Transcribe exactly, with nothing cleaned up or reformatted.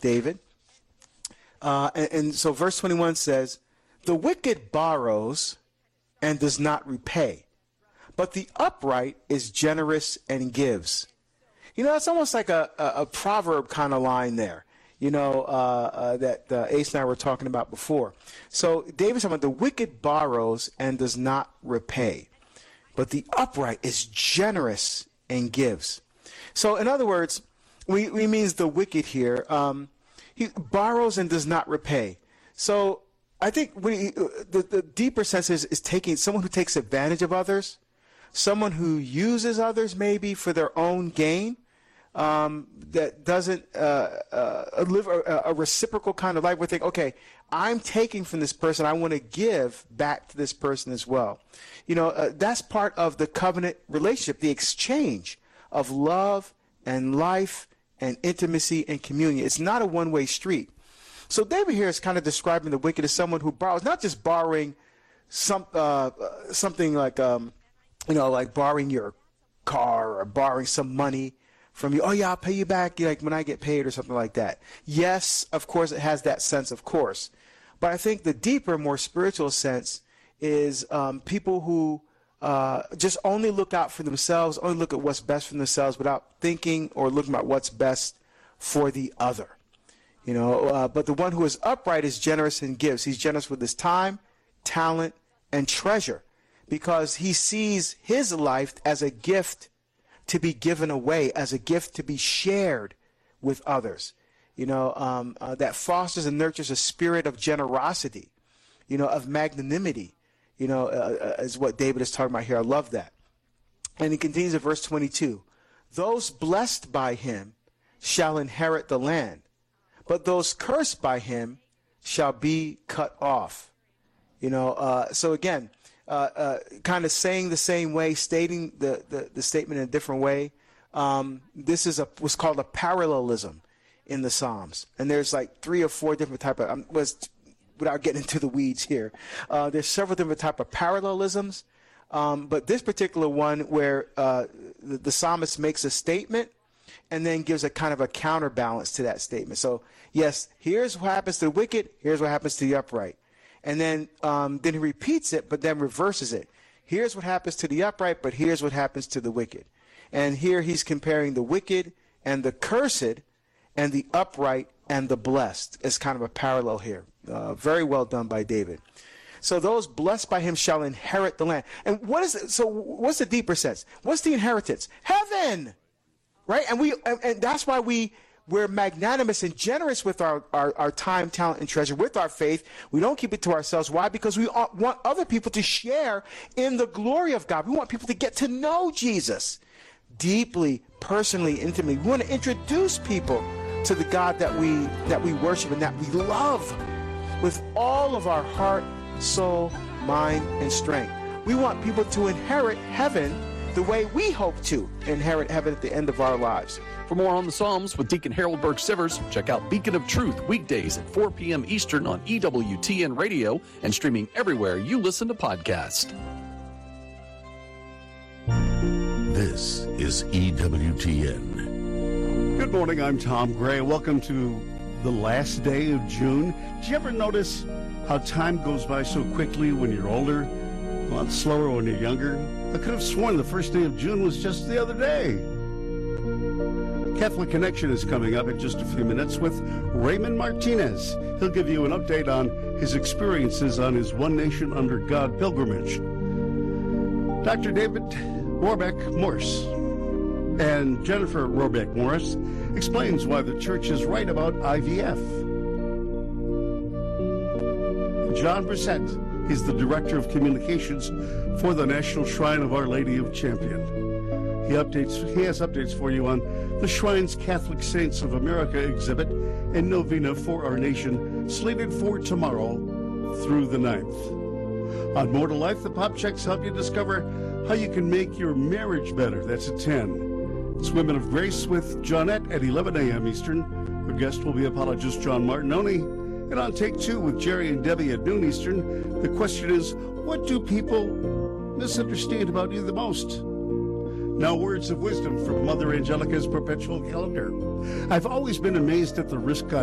David. Uh, and, and so verse twenty-one says, the wicked borrows and does not repay, but the upright is generous and gives. You know, it's almost like a, a, a proverb kind of line there, you know, uh, uh, that uh, Ace and I were talking about before. So David's talking about the wicked borrows and does not repay, but the upright is generous and gives. So in other words, we, we means the wicked here, um, he borrows and does not repay. So I think we, the, the deeper sense is, is taking someone who takes advantage of others, someone who uses others maybe for their own gain, um, that doesn't uh, uh, live a, a reciprocal kind of life. We think, okay, I'm taking from this person, I want to give back to this person as well. You know, uh, that's part of the covenant relationship, the exchange of love and life and intimacy and communion. It's not a one-way street. So David here is kind of describing the wicked as someone who borrows, not just borrowing some uh, something like, um, you know, like borrowing your car or borrowing some money from you. Oh, yeah, I'll pay you back like when I get paid or something like that. Yes, of course, it has that sense, of course. But I think the deeper, more spiritual sense is um, people who Uh, just only look out for themselves, only look at what's best for themselves without thinking or looking at what's best for the other. You know, uh, but the one who is upright is generous and gives. He's generous with his time, talent, and treasure because he sees his life as a gift to be given away, as a gift to be shared with others. You know, um, uh, that fosters and nurtures a spirit of generosity, you know, of magnanimity. You know, uh, is what David is talking about here. I love that. And he continues at verse twenty-two. Those blessed by him shall inherit the land, but those cursed by him shall be cut off. You know, uh, so again, uh, uh, kind of saying the same way, stating the, the, the statement in a different way. Um, this is a what's called a parallelism in the Psalms. And there's like three or four different type of, um, was without getting into the weeds here, uh, there's several different type of parallelisms. Um, but this particular one where uh, the, the psalmist makes a statement and then gives a kind of a counterbalance to that statement. So, yes, here's what happens to the wicked, here's what happens to the upright. And then, um, then he repeats it, but then reverses it. Here's what happens to the upright, but here's what happens to the wicked. And here he's comparing the wicked and the cursed and the upright and the blessed. It's kind of a parallel here. Uh, very well done by David. So those blessed by him shall inherit the land. And what is it? So what's the deeper sense? What's the inheritance? Heaven, right? And we, and, and that's why we we're magnanimous and generous with our, our, our time, talent, and treasure, with our faith. We don't keep it to ourselves. Why? Because we want other people to share in the glory of God. We want people to get to know Jesus deeply, personally, intimately. We want to introduce people to the God that we that we worship and that we love with all of our heart, soul, mind, and strength. We want people to inherit heaven the way we hope to inherit heaven at the end of our lives. For more on the Psalms with Deacon Harold Burke Sivers, check out Beacon of Truth weekdays at four p.m. Eastern on E W T N Radio and streaming everywhere you listen to podcasts. This is E W T N. Good morning, I'm Tom Gray. Welcome to the last day of June. Did you ever notice how time goes by so quickly when you're older, a lot slower when you're younger? I could have sworn the first day of June was just the other day. Catholic Connection is coming up in just a few minutes with Raymond Martinez. He'll give you an update on his experiences on his One Nation Under God pilgrimage. Doctor David Rohrbeck Morse and Jennifer Rohrbeck Morris explains why the church is right about I V F. John Brissett is the Director of Communications for the National Shrine of Our Lady of Champion. He updates. He has updates for you on the Shrine's Catholic Saints of America exhibit and novena for our nation, slated for tomorrow through the ninth. On More to Life, the Pop Checks help you discover how you can make your marriage better. That's at ten. It's Women of Grace with Johnette at eleven a.m. Eastern. Our guest will be apologist John Martinoni. And on Take Two with Jerry and Debbie at noon Eastern, the question is, what do people misunderstand about you the most? Now, words of wisdom from Mother Angelica's perpetual calendar. I've always been amazed at the risk I